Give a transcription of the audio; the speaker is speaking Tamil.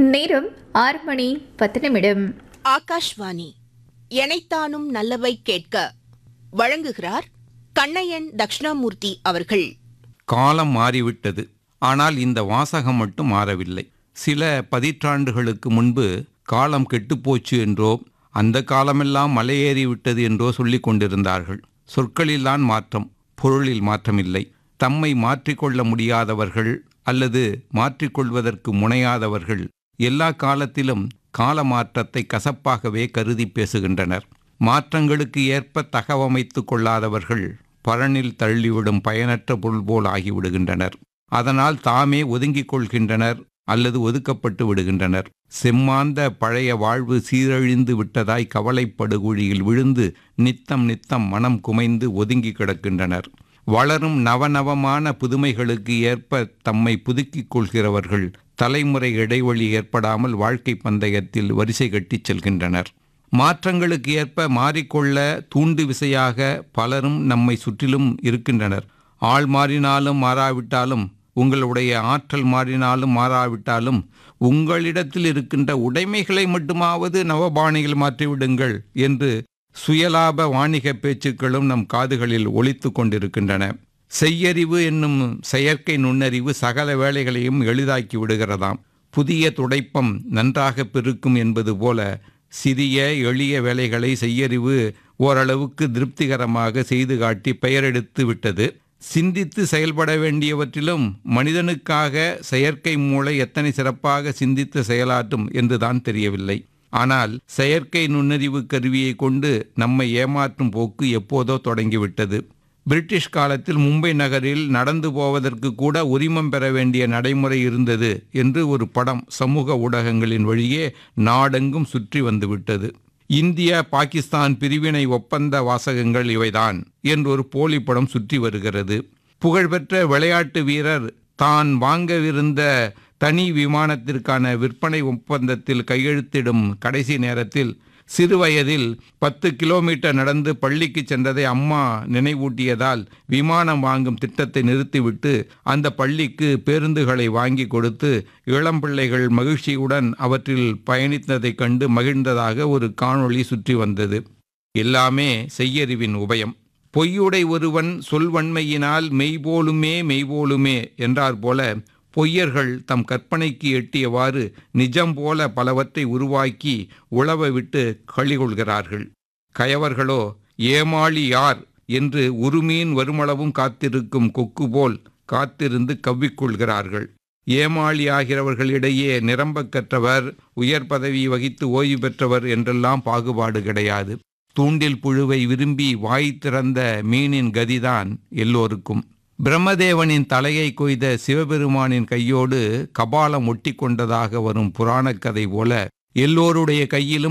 நேரம் 6:10. ஆகாஷ்வாணி எனைத்தானும் நல்லவை கேட்க வழங்குகிறார் கண்ணையன் தட்சிணாமூர்த்தி அவர்கள். காலம் மாறிவிட்டது. ஆனால் இந்த வாசகம் மட்டும் மாறவில்லை. சில பதிற்றாண்டுகளுக்கு முன்பு காலம் கெட்டுப்போச்சு என்றோ அந்த காலமெல்லாம் மலையேறிவிட்டது என்றோ சொல்லிக் கொண்டிருந்தார்கள். சொற்களில்தான் மாற்றம், பொருளில் மாற்றமில்லை. தம்மை மாற்றிக்கொள்ள முடியாதவர்கள் அல்லது மாற்றிக்கொள்வதற்கு முனையாதவர்கள் எல்லா காலத்திலும் கால மாற்றத்தை கசப்பாகவே கருதி பேசுகின்றனர். மாற்றங்களுக்கு ஏற்ப தகவமைத்து கொள்ளாதவர்கள் பரனில் தள்ளிவிடும் பயனற்ற பொருள் போல் ஆகிவிடுகின்றனர். அதனால் தாமே ஒதுங்கிக் கொள்கின்றனர் அல்லது ஒதுக்கப்பட்டு விடுகின்றனர். செம்மாந்த பழைய வாழ்வு சீரழிந்து விட்டதாய் கவலைப்படுகுழியில் விழுந்து நித்தம் நித்தம் மனம் குமைந்து ஒதுங்கி கிடக்கின்றனர். வளரும் நவநவமான புதுமைகளுக்கு ஏற்ப தம்மை புதுக்கிக் கொள்கிறவர்கள் தலைமுறை இடைவெளி ஏற்படாமல் வாழ்க்கை பந்தயத்தில் வரிசை கட்டிச் செல்கின்றனர். மாற்றங்களுக்கு ஏற்ப மாறிக்கொள்ள தூண்டு விசையாக பலரும் நம்மை சுற்றிலும் இருக்கின்றனர். ஆள் மாறினாலும் மாறாவிட்டாலும், உங்களுடைய ஆற்றல் மாறினாலும் மாறாவிட்டாலும், உங்களிடத்தில் இருக்கின்ற உடைமைகளை மட்டுமாவது நவபாணியில் மாற்றிவிடுங்கள் என்று சுயலாப வாணிக பேச்சுக்களும் நம் காதுகளில் ஒலித்து கொண்டிருக்கின்றன. செய்யறிவு என்னும் செயற்கை நுண்ணறிவு சகல வேலைகளையும் எளிதாக்கி விடுகிறதாம். புதிய துடைப்பம் நன்றாக பெருக்கும் என்பது போல சிறிய எளிய வேலைகளை செய்யறிவு ஓரளவுக்கு திருப்திகரமாக செய்து காட்டி பெயரெடுத்து விட்டது. சிந்தித்து செயல்பட வேண்டியவற்றிலும் மனிதனுக்காக செயற்கை மூளை எத்தனை சிறப்பாக சிந்தித்து செயலாற்றும் என்றுதான் தெரியவில்லை. ஆனால் செயற்கை நுண்ணறிவு கருவியை கொண்டு நம்மை ஏமாற்றும் போக்கு எப்போதோ தொடங்கிவிட்டது. பிரிட்டிஷ் காலத்தில் மும்பை நகரில் நடந்து போவதற்கு கூட உரிமம் பெற வேண்டிய நடைமுறை இருந்தது என்று ஒரு படம் சமூக ஊடகங்களின் வழியே நாடெங்கும் சுற்றி வந்துவிட்டது. இந்தியா பாகிஸ்தான் பிரிவினை ஒப்பந்த வாசகங்கள் இவைதான் என்றொரு போலி படம் சுற்றி வருகிறது. புகழ்பெற்ற விளையாட்டு வீரர் தான் வாங்கவிருந்த தனி விமானத்திற்கான விற்பனை ஒப்பந்தத்தில் கையெழுத்திடும் கடைசி நேரத்தில் சிறுவயதில் 10 கிலோமீட்டர் நடந்து பள்ளிக்கு சென்றதை அம்மா நினைவூட்டியதால் விமானம் வாங்கும் திட்டத்தை நிறுத்திவிட்டு அந்த பள்ளிக்கு பேருந்துகளை வாங்கி கொடுத்து இளம்பிள்ளைகள் மகிழ்ச்சியுடன் அவற்றில் பயணித்ததைக் கண்டு மகிழ்ந்ததாக ஒரு காணொளி சுற்றி வந்தது. எல்லாமே செய்யறிவின் உபயம். பொய்யுடை ஒருவன் சொல்வன்மையினால் மெய்போலுமே மெய்போலுமே என்றார் போல பொய்யர்கள் தம் கற்பனைக்கு எட்டியவாறு நிஜம் போல பலவற்றை உருவாக்கி உழவ விட்டு கழிகொள்கிறார்கள். கயவர்களோ ஏமாளி யார் என்று உருமீன் வருமளவும் காத்திருக்கும் கொக்கு போல் காத்திருந்து கவ்விக்கொள்கிறார்கள். ஏமாளி ஆகிறவர்களிடையே நிரம்ப கற்றவர், உயர் பதவி வகித்து ஓய்வு பெற்றவர் என்றெல்லாம் பாகுபாடு கிடையாது. தூண்டில் புழுவை விரும்பி வாய் திறந்த மீனின் கதிதான் எல்லோருக்கும். பிரம்மதேவனின் தலையை கொய்த சிவபெருமானின் கையோடு கபாலம் ஒட்டி கொண்டதாக வரும் புராணக் கதை போல எல்லோருடைய கையிலும்